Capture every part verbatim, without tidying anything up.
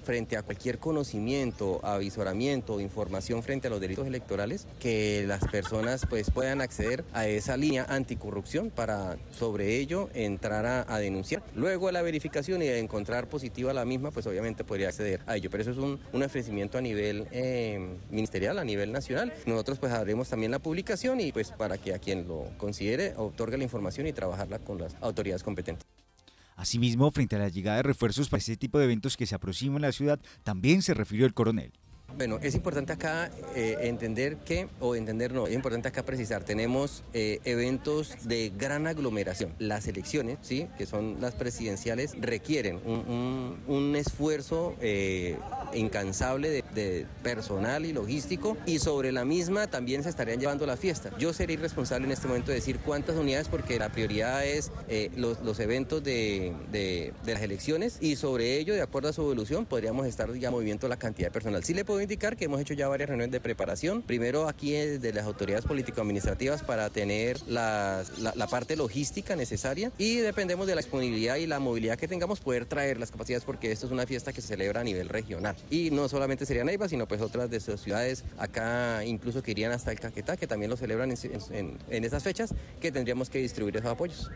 frente a cualquier conocimiento, avisoramiento o información frente a los delitos electorales, que las personas pues puedan acceder a esa línea anticorrupción para sobre ello entrar a, a denunciar. Luego de la verificación y de encontrar positiva la misma, pues obviamente podría acceder a ello, pero eso es un, un ofrecimiento a nivel eh, ministerial, a nivel nacional. Nosotros pues haremos también la publicación y pues para que a quien lo considere otorgue la información y trabajarla con las autoridades competentes. Asimismo, frente a la llegada de refuerzos para este tipo de eventos que se aproximan en la ciudad, también se refirió el coronel. Bueno, es importante acá eh, entender que, o entender no, es importante acá precisar, tenemos eh, eventos de gran aglomeración. Las elecciones, ¿sí?, que son las presidenciales, requieren un, un, un esfuerzo eh, incansable de, de personal y logístico, y sobre la misma también se estarían llevando la fiesta. Yo sería irresponsable en este momento de decir cuántas unidades, porque la prioridad es eh, los, los eventos de, de, de las elecciones, y sobre ello, de acuerdo a su evolución, podríamos estar ya moviendo la cantidad de personal. Sí le puedo indicar que hemos hecho ya varias reuniones de preparación, primero aquí desde las autoridades político-administrativas para tener las, la, la parte logística necesaria, y dependemos de la disponibilidad y la movilidad que tengamos poder traer las capacidades, porque esto es una fiesta que se celebra a nivel regional y no solamente sería Neiva, sino pues otras de sus ciudades acá, incluso que irían hasta el Caquetá, que también lo celebran en, en, en esas fechas, que tendríamos que distribuir esos apoyos.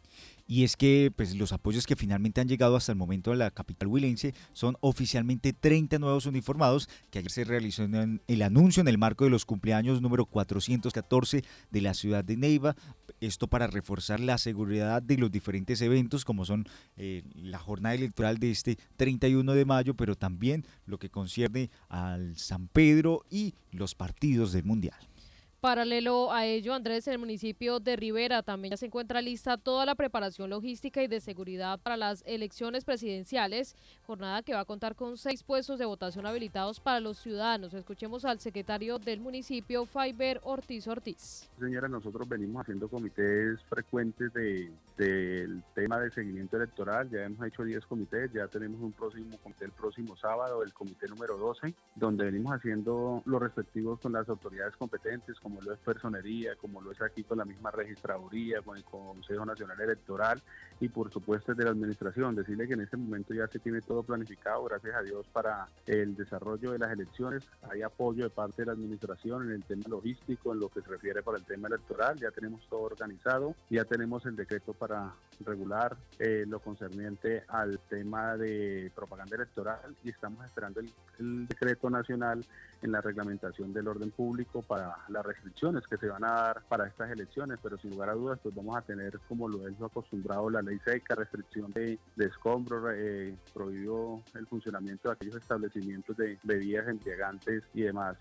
Y es que pues, los apoyos que finalmente han llegado hasta el momento a la capital huilense son oficialmente treinta nuevos uniformados, que ayer se realizó en el anuncio en el marco de los cumpleaños número cuatrocientos catorce de la ciudad de Neiva. Esto para reforzar la seguridad de los diferentes eventos, como son eh, la jornada electoral de este treinta y uno de mayo, pero también lo que concierne al San Pedro y los partidos del Mundial. Paralelo a ello, Andrés, en el municipio de Rivera también ya se encuentra lista toda la preparación logística y de seguridad para las elecciones presidenciales, jornada que va a contar con seis puestos de votación habilitados para los ciudadanos. Escuchemos al secretario del municipio, Faiber Ortiz Ortiz. Señora, nosotros venimos haciendo comités frecuentes de, del tema de seguimiento electoral, ya hemos hecho diez comités, ya tenemos un próximo comité el próximo sábado, el comité número doce, donde venimos haciendo los respectivos con las autoridades competentes, como lo es personería, como lo es aquí con la misma registraduría, con el Consejo Nacional Electoral y por supuesto de la administración. Decirle que en este momento ya se tiene todo planificado, gracias a Dios, para el desarrollo de las elecciones. Hay apoyo de parte de la administración en el tema logístico, en lo que se refiere para el tema electoral, ya tenemos todo organizado, ya tenemos el decreto para regular eh, lo concerniente al tema de propaganda electoral y estamos esperando el, el decreto nacional en la reglamentación del orden público para las restricciones que se van a dar para estas elecciones, pero sin lugar a dudas pues vamos a tener, como lo es lo acostumbrado, la ley seca, restricción de, de escombros, eh, prohibió el funcionamiento de aquellos establecimientos de bebidas embriagantes y demás.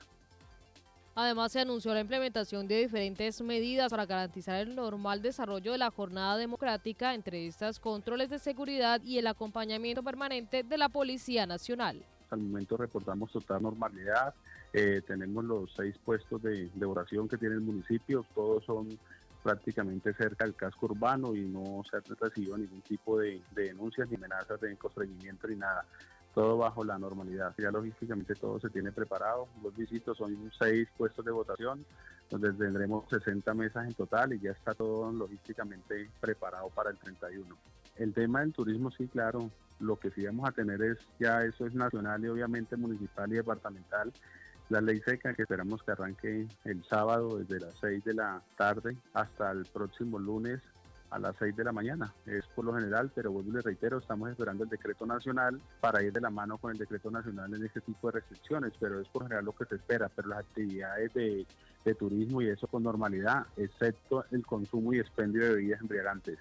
Además, se anunció la implementación de diferentes medidas para garantizar el normal desarrollo de la jornada democrática, entre estas controles de seguridad y el acompañamiento permanente de la Policía Nacional. Al momento reportamos total normalidad, eh, tenemos los seis puestos de, de oración que tiene el municipio, todos son prácticamente cerca del casco urbano y no se ha recibido ningún tipo de, de denuncias ni amenazas de constreñimiento ni nada. Todo bajo la normalidad. Ya logísticamente todo se tiene preparado. Los visitos son seis puestos de votación, donde tendremos sesenta mesas en total y ya está todo logísticamente preparado para el treinta y uno. El tema del turismo, sí, claro, lo que sí vamos a tener es, ya eso es nacional y obviamente municipal y departamental, la ley seca que esperamos que arranque el sábado desde las seis de la tarde hasta el próximo lunes a las seis de la mañana, es por lo general, pero vuelvo y les reitero, estamos esperando el decreto nacional para ir de la mano con el decreto nacional en este tipo de restricciones, pero es por general lo que se espera, pero las actividades de, de turismo y eso con normalidad, excepto el consumo y expendio de bebidas embriagantes.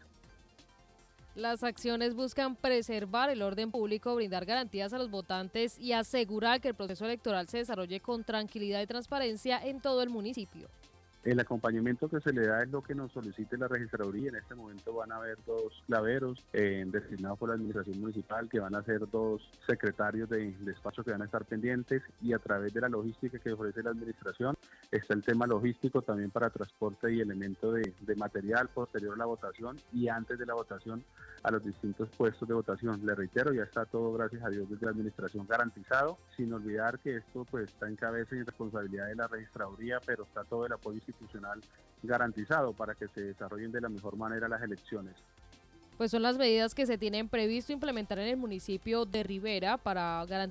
Las acciones buscan preservar el orden público, brindar garantías a los votantes y asegurar que el proceso electoral se desarrolle con tranquilidad y transparencia en todo el municipio. El acompañamiento que se le da es lo que nos solicite la registraduría. En este momento van a haber dos claveros eh, designados por la administración municipal, que van a ser dos secretarios de despacho que van a estar pendientes, y a través de la logística que ofrece la administración está el tema logístico también para transporte y elemento de, de material posterior a la votación y antes de la votación a los distintos puestos de votación. Le reitero, ya está todo, gracias a Dios, desde la administración garantizado, sin olvidar que esto pues está en cabeza y responsabilidad de la registraduría, pero está todo el apoyo institucional garantizado para que se desarrollen de la mejor manera las elecciones. Pues son las medidas que se tienen previsto implementar en el municipio de Rivera para garantizar